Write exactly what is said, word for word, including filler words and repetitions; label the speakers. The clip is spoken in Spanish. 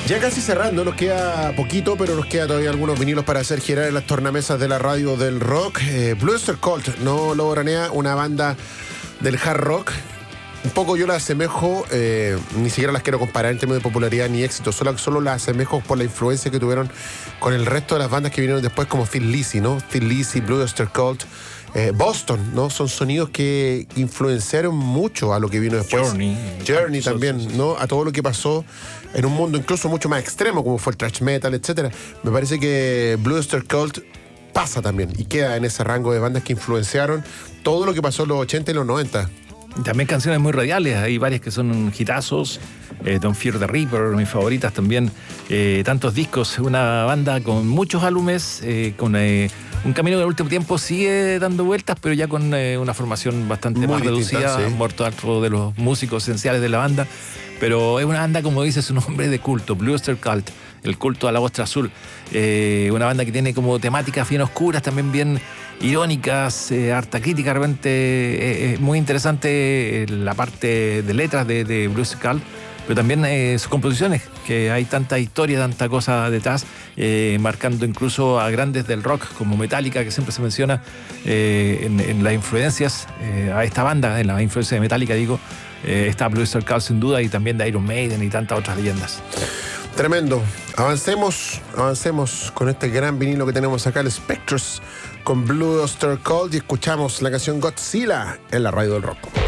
Speaker 1: Ya casi cerrando, nos queda poquito, pero nos queda todavía algunos vinilos para hacer girar en las tornamesas de la radio del rock. Eh, Blue Oyster Cult, no lo granea, una banda del hard rock. Un poco yo la asemejo, eh, ni siquiera las quiero comparar en términos de popularidad ni éxito, solo, solo las asemejo por la influencia que tuvieron con el resto de las bandas que vinieron después, como Thin Lizzy, ¿no? Thin Lizzy, Blue Oyster Cult, eh, Boston, ¿no? Son sonidos que influenciaron mucho a lo que vino después.
Speaker 2: Journey.
Speaker 1: Journey también, ¿no? A todo lo que pasó en un mundo incluso mucho más extremo, como fue el thrash metal, etcétera. Me parece que Blue Oyster Cult pasa también y queda en ese rango de bandas que influenciaron todo lo que pasó en los ochenta y los noventa.
Speaker 2: También canciones muy radiales, hay varias que son hitazos. eh, Don't Fear the Reaper, mis favoritas también. Eh, tantos discos, una banda con muchos álbumes, eh, con eh, un camino que en el último tiempo sigue dando vueltas, pero ya con eh, una formación bastante
Speaker 1: Muy
Speaker 2: más
Speaker 1: distinta,
Speaker 2: reducida.
Speaker 1: sí.
Speaker 2: Han muerto otro de los músicos esenciales de la banda, pero es una banda, como dice su nombre, de culto, Blue Oyster Cult, el culto a la ostra azul. Eh, una banda que tiene como temáticas bien oscuras, también bien irónicas, eh, harta crítica, realmente eh, eh, muy interesante eh, la parte de letras de, de Blue Oyster Cult, pero también eh, sus composiciones, que hay tanta historia, tanta cosa detrás, eh, marcando incluso a grandes del rock como Metallica, que siempre se menciona eh, en, en las influencias eh, a esta banda, en la influencia de Metallica, digo, eh, está Blue Oyster Cult sin duda, y también de Iron Maiden y tantas otras leyendas.
Speaker 1: Tremendo. Avancemos, avancemos con este gran vinilo que tenemos acá, el Spectres, con Blue Oyster Cult, y escuchamos la canción Godzilla en la radio del rock.